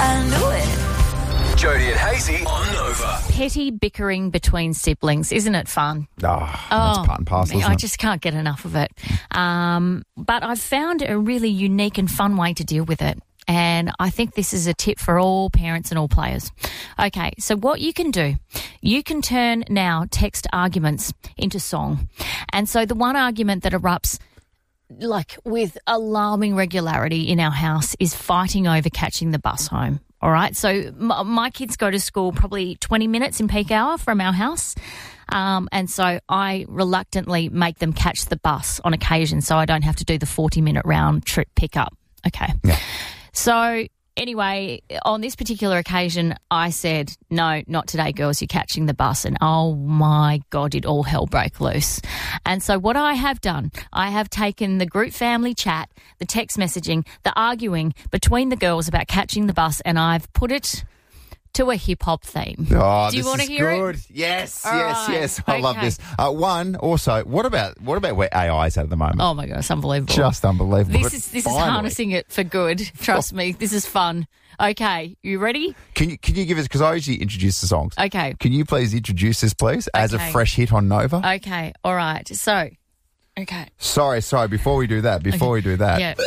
I knew it. Jody and Hazy on Nova. Petty bickering between siblings. Isn't it fun? That's part and parcel, isn't I it? just can't get enough of it. But I've found a really unique and fun way to deal with it. And I think this is a tip for all parents and all players. Okay, so what you can do, you can turn now text arguments into song. And so the one argument that erupts like with alarming regularity in our house is fighting over catching the bus home. All right, so my kids go to school probably 20 minutes in peak hour from our house. And so I reluctantly make them catch the bus on occasion so I don't have to do the 40-minute round trip pickup. Okay. Yeah. So anyway, on this particular occasion, I said, no, not today, girls, you're catching the bus. And oh my God, did all hell break loose. And so what I have done, I have taken the group family chat, the text messaging, the arguing between the girls about catching the bus, and I've put it to a hip-hop theme. Oh, Do you this want to is hear good. it? Yes, All right. yes. I love Okay. this. Also, what about where AI is at the moment? Oh my God, it's unbelievable. Just unbelievable. This is Finally. harnessing it for good. Trust me, this is fun. Okay, you ready? Can you give us, because I usually introduce the songs. Okay. Can you please introduce this, please, as a Okay. fresh hit on Nova? Okay, all right. So, okay. Sorry, before we do that, Yeah.